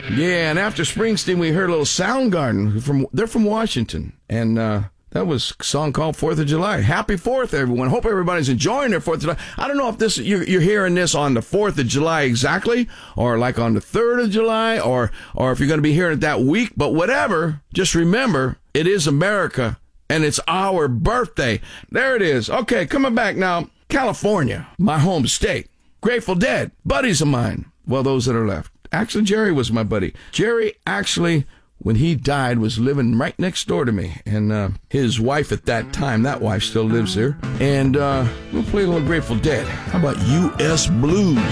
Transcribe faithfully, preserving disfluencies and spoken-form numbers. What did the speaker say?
Yeah, and after Springsteen, we heard a little Soundgarden. From They're from Washington, and uh, that was a song called fourth of July. Happy fourth, everyone. Hope everybody's enjoying their fourth of July. I don't know if this you're, you're hearing this on the fourth of July exactly, or like on the third of July, or, or if you're going to be hearing it that week, but whatever, just remember, it is America, and it's our birthday. There it is. Okay, coming back now. California, my home state. Grateful Dead, buddies of mine. Well, those that are left. Actually, Jerry was my buddy. Jerry actually, when he died, was living right next door to me. And uh, his wife at that time, that wife still lives there. And uh, we'll play a little Grateful Dead. How about U S Blues?